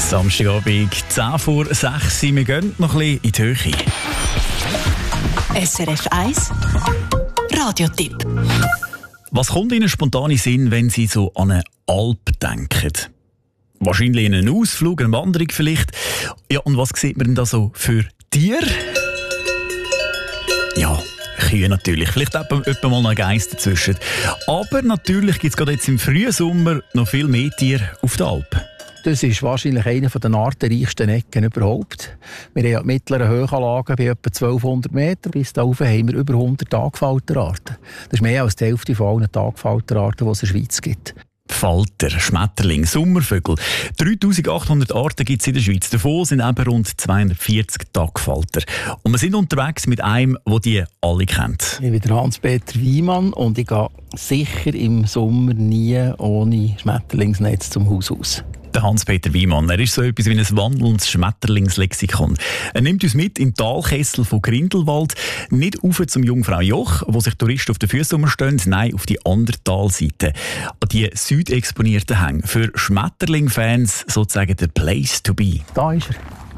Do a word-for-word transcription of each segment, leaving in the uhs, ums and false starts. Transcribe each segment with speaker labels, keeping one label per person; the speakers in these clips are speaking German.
Speaker 1: Samstagabend, zehn vor sechs. Wir gehen noch ein bisschen in die Höhe.
Speaker 2: S R F eins Radiotipp.
Speaker 1: Was kommt Ihnen spontan in den Sinn, wenn Sie so an eine Alp denken? Wahrscheinlich in einen Ausflug, eine Wanderung vielleicht. Ja, und was sieht man denn da so für Tiere? Ja, Kühe natürlich. Vielleicht etwa, etwa mal noch ein Geist dazwischen. Aber natürlich gibt es gerade jetzt im frühen Sommer noch viel mehr Tiere auf der Alp.
Speaker 3: Das ist wahrscheinlich eine der artenreichsten Ecken überhaupt. Wir haben ja die mittleren Höhenlagen bei etwa zwölfhundert Meter. Bis dahin haben wir über hundert Tagfalterarten. Das ist mehr als die Hälfte von allen Tagfalterarten, die es in der Schweiz gibt.
Speaker 1: Falter, Schmetterling, Sommervögel. dreitausendachthundert Arten gibt es in der Schweiz. Davon sind eben rund zweihundertvierzig Tagfalter. Und wir sind unterwegs mit einem, der die alle kennt.
Speaker 3: Ich bin der Hans-Peter Wiemann und ich gehe sicher im Sommer nie ohne Schmetterlingsnetz zum Haus aus.
Speaker 1: Der Hans-Peter Wiemann, er ist so etwas wie ein wandelndes Schmetterlingslexikon. Er nimmt uns mit in den Talkessel von Grindelwald, nicht rauf zum Jungfrau Joch, wo sich Touristen auf den Füßen umstehen, nein, auf die andere Talseite, an die südexponierten Hänge. Für Schmetterling-Fans sozusagen der Place to be.
Speaker 3: Da ist er.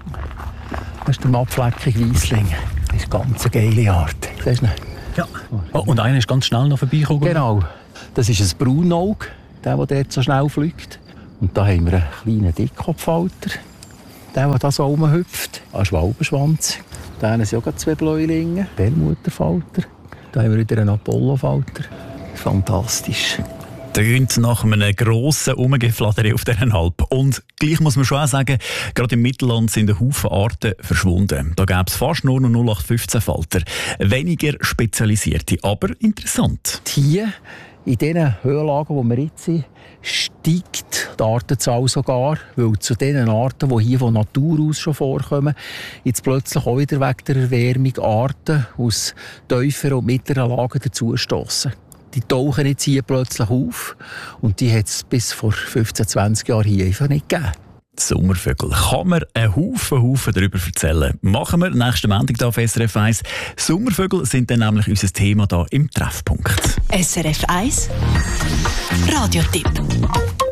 Speaker 3: Das ist der mattfleckige Weissling. Das ist eine ganz geile Art. Siehst du ihn?
Speaker 1: Ja. Oh, und einer ist ganz schnell noch vorbeigekommen.
Speaker 3: Genau. Das ist ein Braunauge, der, der dort so schnell fliegt. Und da haben wir einen kleinen Dickkopffalter, der, der da so rumhüpft. Ein Schwalbenschwanz. Da haben sie auch zwei Bläulinge. Perlmutterfalter. Da haben wir wieder einen Apollofalter. Fantastisch.
Speaker 1: Tönt nach einem grossen Umgeflatter auf dieser Alp. Und gleich muss man schon auch sagen, gerade im Mittelland sind ein Haufen Arten verschwunden. Da gäbe es fast nur noch null acht fünfzehn Falter. Weniger spezialisierte, aber interessant.
Speaker 3: Hier, in diesen Höhenlagen, wo wir jetzt sind, steigt die Artenzahl sogar, weil zu den Arten, die hier von Natur aus schon vorkommen, jetzt plötzlich auch wieder wegen der Erwärmung Arten aus tieferen und mittleren Lagen dazustossen. Die tauchen jetzt hier plötzlich auf und die hat es bis vor fünfzehn, zwanzig Jahren hier einfach nicht gegeben.
Speaker 1: Sommervögel. Kann man einen Haufen, Haufen darüber erzählen. Machen wir nächsten Montag hier auf S R F eins. Sommervögel sind dann nämlich unser Thema hier im Treffpunkt.
Speaker 2: S R F eins Radiotipp.